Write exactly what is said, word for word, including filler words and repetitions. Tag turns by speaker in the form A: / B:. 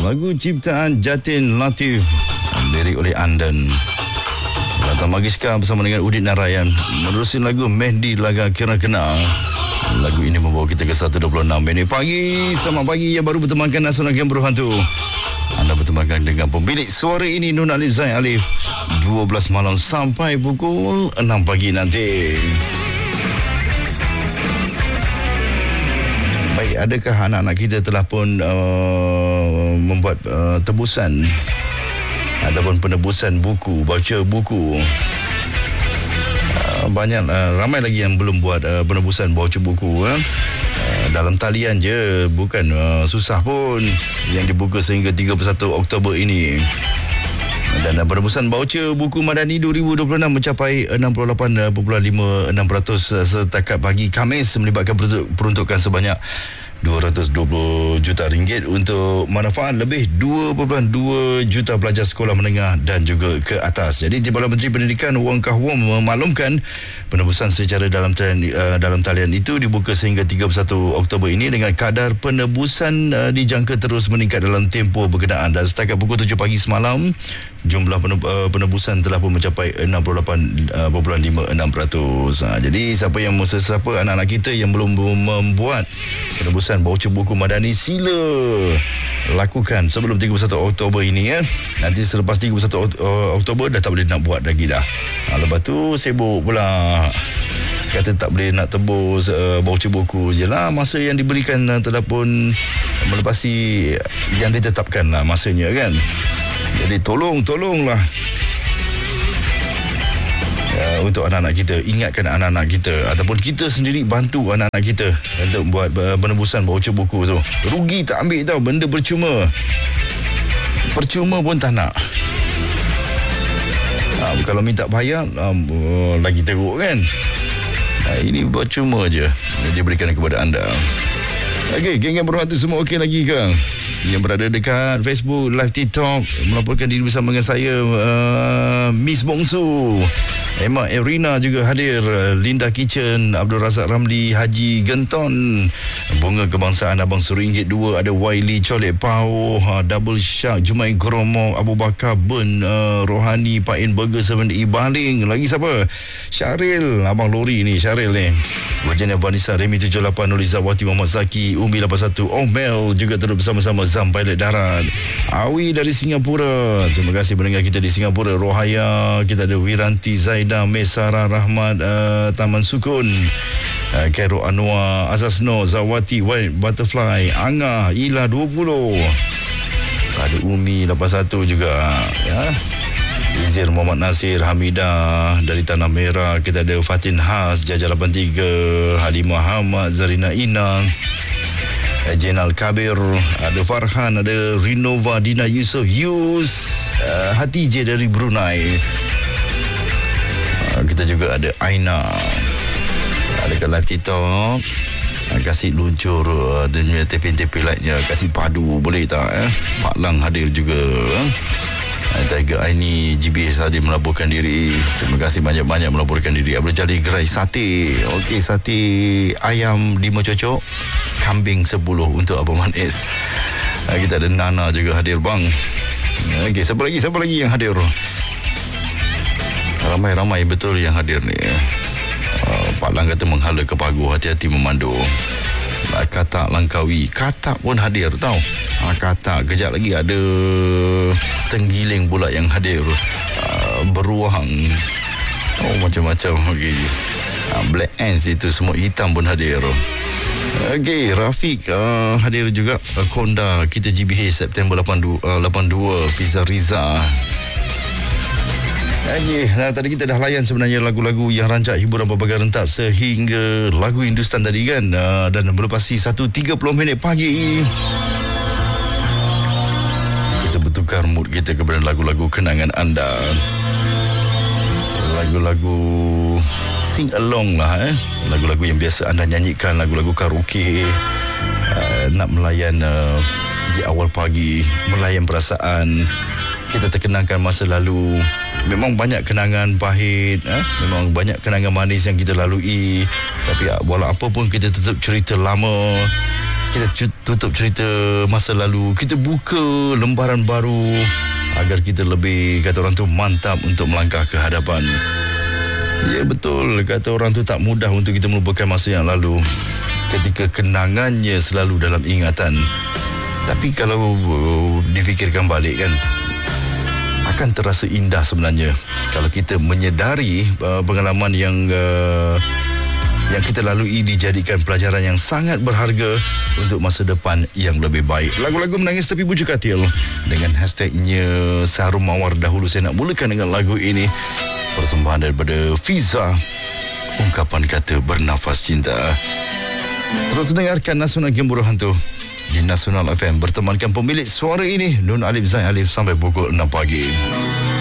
A: lagu ciptaan Jatin Latif, lirik oleh Andan. Lata Magiska bersama dengan Udit Narayan menerusi lagu Mehdi Laga Kira Kena. Lagu ini membawa kita ke satu dua puluh enam minit pagi. Selamat pagi yang baru bertemankan Nasional Game Berhantu. Anda bertemankan dengan pemilik suara ini Nun Alif Zain Alif, dua belas malam sampai pukul enam pagi nanti. Baik, adakah anak-anak kita telah pun uh, membuat uh, tebusan ataupun penebusan buku, baca buku? Uh, banyak, uh, ramai lagi yang belum buat uh, penebusan baca buku. Uh. Uh, dalam talian je, bukan uh, susah pun, yang dibuka sehingga tiga puluh satu Oktober ini. Dan penebusan baucer buku Madani dua ribu dua puluh enam mencapai enam puluh lapan perpuluhan lima enam peratus setakat pagi Khamis, melibatkan peruntukan sebanyak dua ratus dua puluh juta ringgit untuk manfaat lebih dua perpuluhan dua juta pelajar sekolah menengah dan juga ke atas. Jadi Timbalan Menteri Pendidikan Wong Kah Wong memaklumkan penebusan secara dalam talian, uh, dalam talian itu dibuka sehingga tiga puluh satu Oktober ini dengan kadar penebusan uh, dijangka terus meningkat dalam tempoh berkenaan. Dan setakat pukul tujuh pagi semalam, jumlah penebusan telah pun mencapai enam puluh lapan perpuluhan lima enam peratus. Ha, jadi siapa yang siapa anak-anak kita yang belum membuat penebusan baucer buku Madani, sila lakukan sebelum tiga puluh satu Oktober ini ya. Nanti selepas tiga puluh satu Oktober dah tak boleh nak buat lagi dah. Ha, lepas tu sibuk pula kata tak boleh nak tebus uh, baucer buku je lah. Masa yang diberikan uh, telah pun melepasi yang ditetapkan lah masanya kan. Jadi tolong, tolonglah uh, untuk anak-anak kita, ingatkan anak-anak kita ataupun kita sendiri bantu anak-anak kita untuk buat uh, penebusan baucer buku tu. Rugi tak ambil tau, benda percuma. Percuma pun tak nak. Uh, kalau minta bayar, um, uh, lagi teruk kan. Uh, ini percuma je dia berikan kepada anda. Okey, geng yang berhati semua okey lagi ke? Yang berada dekat Facebook, live TikTok, melaporkan diri bersama dengan saya, uh, Miss Bongsu, Emma Erina juga hadir, Linda Kitchen, Abdul Razak Ramli, Haji Genton, Bunga Kebangsaan Abang Seringgit dua, ada Wiley Colek Pau, uh, Double Shark, Jumai Geromok, Abu Bakar Ben, uh, Rohani, Pain Burger, Seven Ibaling. Lagi siapa? Syaril, Abang Lori ni, Syaril ni. Wajahnya Vanessa, Remy tujuh lapan, Nulizawati, Muhammad Zaki, Umi lapan satu, Omel juga terus bersama-sama, Zam Pilot Darat, Awi dari Singapura. Terima kasih mendengar kita di Singapura. Rohaya, kita ada Wiranti, Zaida, Mesara Rahmat, uh, Taman Sukun, uh, Khairul Anwar, Azazno, Zawati, White Butterfly, Anga, Ila dua puluh, ada Umi lapan satu juga ya. Izir Muhammad Nasir, Hamidah dari Tanah Merah, kita ada Fatin Has, Jajah lapan tiga, Halimah Hamad, Zarina Inang, Jenal Kabir, ada Farhan, ada Rinova, Dina Yusof, Yus, uh, Hatijah dari Brunei. Uh, kita juga ada Aina, ada kat live TikTok. Uh, kasih luncur uh, dia punya tepin-tepin lightnya, kasih padu boleh tak eh? Mak Lang hadir juga. Eh? Tiger Aini, G B S hadir melaporkan diri. Terima kasih banyak-banyak melaporkan diri. Abdul Jalil Gerai sate. Okey, sate ayam lima cocok, kambing sepuluh untuk Abang Manis. Kita ada Nana juga hadir bang. Okey, siapa lagi? Siapa lagi yang hadir? Ramai-ramai betul yang hadir ni. Pak Lang kata menghala ke pagu, hati-hati memandu. Katak Langkawi, Katak pun hadir tau. Ha, Katak, kejap lagi ada Tenggiling pula yang hadir. uh, Beruang, oh macam-macam. Okay. uh, Black Ants itu semua hitam pun hadir. Okey, Rafiq uh, hadir juga. uh, Konda, kita G B H September lapan puluh dua, Fiza Riza. Okay, nah, tadi kita dah layan sebenarnya lagu-lagu yang rancak hiburan berbagai rentak sehingga lagu Hindustan tadi kan. uh, Dan melepasi satu tiga puluh minit pagi, kita bertukar mood kita kepada lagu-lagu kenangan anda. Lagu-lagu sing along lah eh. Lagu-lagu yang biasa anda nyanyikan, lagu-lagu karaoke. uh, Nak melayan uh, di awal pagi, melayan perasaan. Kita terkenangkan masa lalu. Memang banyak kenangan pahit, eh? Memang banyak kenangan manis yang kita lalui. Tapi walau apa pun kita tetap cerita lama. Kita tutup cerita masa lalu, kita buka lembaran baru agar kita lebih, kata orang tu, mantap untuk melangkah ke hadapan. Ya betul, kata orang tu tak mudah untuk kita melupakan masa yang lalu ketika kenangannya selalu dalam ingatan. Tapi kalau uh, difikirkan balik kan, akan terasa indah sebenarnya kalau kita menyedari uh, pengalaman yang uh, yang kita lalui dijadikan pelajaran yang sangat berharga untuk masa depan yang lebih baik. Lagu-lagu menangis tapi bujuk katil dengan hashtagnya Seharum Mawar. Dahulu saya nak mulakan dengan lagu ini, persembahan daripada Fiza, ungkapan kata bernafas cinta. Terus dengarkan Nasional Gemboro Hantu di Nasional F M, bertemankan pemilik suara ini Nun Alif Zain Alif sampai pukul enam pagi.